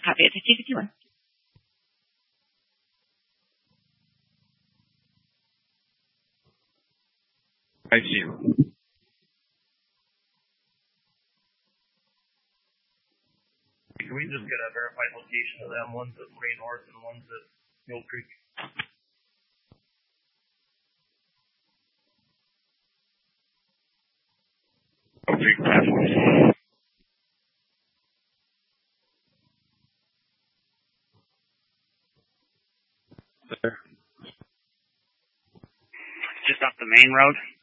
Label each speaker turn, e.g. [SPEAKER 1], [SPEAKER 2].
[SPEAKER 1] Copy at 5051.
[SPEAKER 2] I see you.
[SPEAKER 3] Can we just get a verified location of them? One's at Ray North and one's at Mill Creek.
[SPEAKER 2] Okay.
[SPEAKER 4] Just off the main road.